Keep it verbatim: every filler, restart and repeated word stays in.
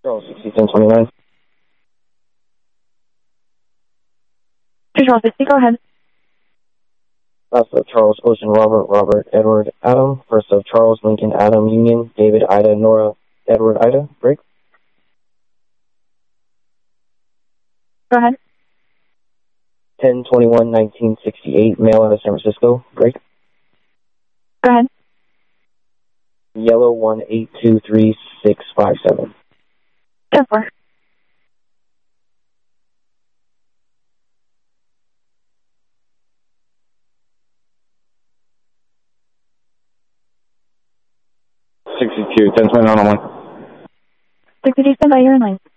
Charles, sixty, ten twenty-nine. Charles, sixty, go ahead. Last of Charles, Ocean, Robert, Robert, Edward, Adam. First of Charles, Lincoln, Adam, Union, David, Ida, Nora, Edward, Ida. Break. Go ahead. ten twenty-one nineteen sixty-eight, mail out of San Francisco. Break. Go ahead. Yellow, one eight two three six five seven. ten four. sixty-two, ten twenty-nine on one. sixty-two, stand by, you're in line.